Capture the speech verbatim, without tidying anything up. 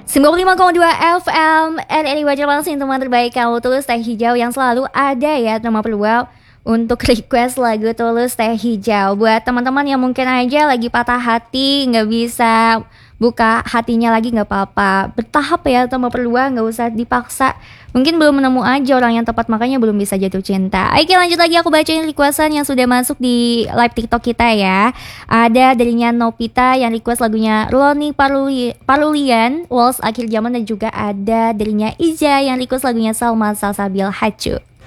sembilan puluh lima koma dua F M and anyway, terima kasih teman terbaik kamu Tulus Teh Hijau yang selalu ada ya nama peluang untuk request lagu Tulus Teh Hijau. Buat teman-teman yang mungkin aja lagi patah hati, nggak bisa buka hatinya lagi, nggak apa-apa, bertahap ya teman peluang, nggak usah dipaksa. Mungkin belum menemu aja orang yang tepat, makanya belum bisa jatuh cinta. Oke, lanjut lagi, aku bacain requestan yang sudah masuk di live TikTok kita ya. Ada darinya Nopita yang request lagunya Loni Paruli, Parulian Waltz Akhir Zaman, dan juga ada darinya Iza yang request lagunya Salma Salsabil Hacu.